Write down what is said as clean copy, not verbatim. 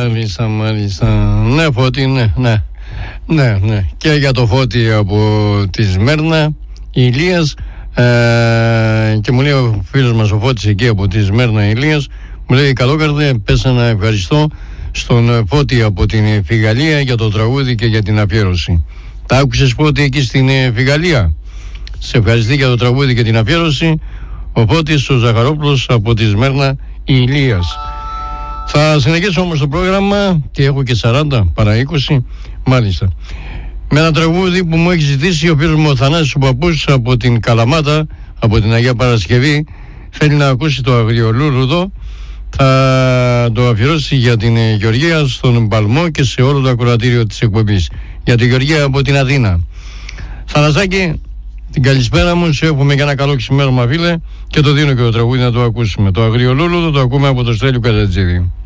Μάλιστα. Ναι, Φώτη, ναι. Και για το Φώτη από τη Σμέρνα, Ηλίας, και μου λέει ο φίλος μας ο Φώτης εκεί από τη Σμέρνα, Ηλίας, μου λέει καλόκαρδε, πες ένα ευχαριστώ στον Φώτη από την Φιγαλία για το τραγούδι και για την αφιέρωση. Τα άκουσες Φώτη εκεί στην Φιγαλία? Σε ευχαριστεί για το τραγούδι και την αφιέρωση ο Φώτης ο Ζαχαρόπουλος από τη Σμέρνα, Ηλίας. Θα συνεχίσω όμως το πρόγραμμα και έχω και 40 παρά 20, μάλιστα, με ένα τραγούδι που μου έχει ζητήσει ο φίλος μου ο Θανάσης ο Παππούς από την Καλαμάτα, από την Αγία Παρασκευή. Θέλει να ακούσει το Αγριολούλουδο. Θα το αφιερώσει για την Γεωργία στον Παλμό και σε όλο το ακροατήριο της εκπομπής. Για τη Γεωργία από την Αθήνα. Θανασάκη, την καλησπέρα μου, σε εύχομαι για ένα καλό ξημέρωμα φίλε, και το δίνω και το τραγούδι να το ακούσουμε. Το Αγριολούλουδο το ακούμε από το Στέλιο Κατατζίδη.